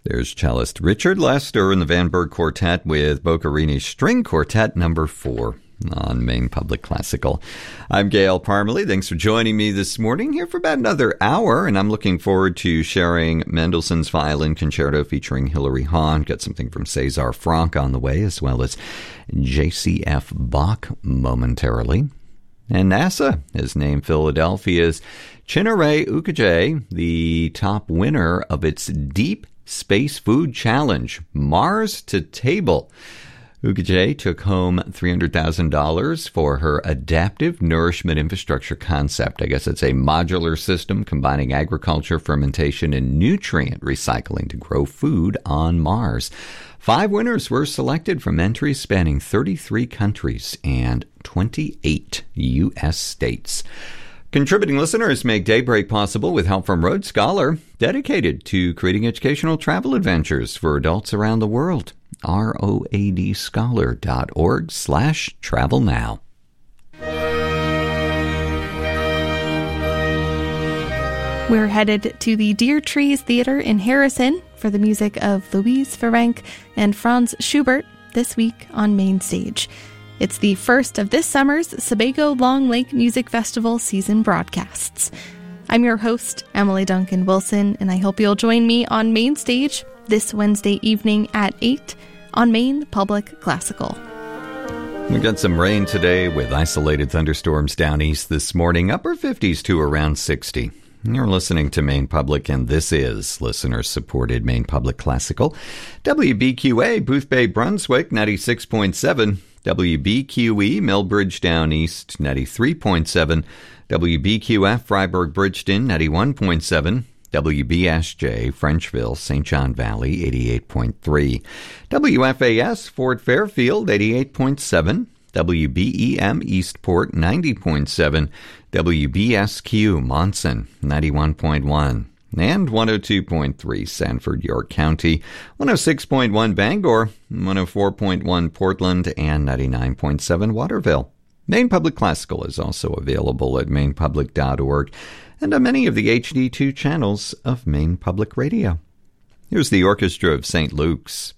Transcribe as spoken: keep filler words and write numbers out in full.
There's cellist Richard Lester and the Van Berg Quartet with Boccherini String Quartet number four on Maine Public Classical. I'm Gail Parmalee. Thanks for joining me this morning here for about another hour, and I'm looking forward to sharing Mendelssohn's Violin Concerto featuring Hilary Hahn. Got something from César Franck on the way, as well as J C F Bach momentarily. And NASA has named Philadelphia's Chinaré Ukije the top winner of its Deep Space Food Challenge, Mars to Table. Ukije took home three hundred thousand dollars for her adaptive nourishment infrastructure concept. I guess it's a modular system combining agriculture, fermentation, and nutrient recycling to grow food on Mars. Five winners were selected from entries spanning thirty-three countries and twenty-eight U S states. Contributing listeners make Daybreak possible with help from Road Scholar, dedicated to creating educational travel adventures for adults around the world. roadscholar.org slash travel now. We're headed to the Deer Trees Theater in Harrison for the music of Louise Ferenc and Franz Schubert this week on Main Stage. It's the first of this summer's Sebago Long Lake Music Festival season broadcasts. I'm your host, Emily Duncan Wilson, and I hope you'll join me on Main Stage this Wednesday evening at eight on Maine Public Classical. We got some rain today with isolated thunderstorms down east this morning, upper fifties to around sixty. You're listening to Maine Public, and this is listener-supported Maine Public Classical. W B Q A, Boothbay, Brunswick, ninety-six point seven. W B Q E, Millbridge down east, ninety-three point seven. W B Q F, Freiburg, Bridgeton, ninety-one point seven. W B S J, Frenchville, Saint John Valley, eighty-eight point three. W F A S, Fort Fairfield, eighty-eight point seven. W B E M, Eastport, ninety point seven. W B S Q, Monson, ninety-one point one. And one oh two point three, Sanford, York County, one oh six point one, Bangor, one oh four point one, Portland, and ninety-nine point seven, Waterville. Maine Public Classical is also available at maine public dot org and on many of the H D two channels of Maine Public Radio. Here's the Orchestra of Saint Luke's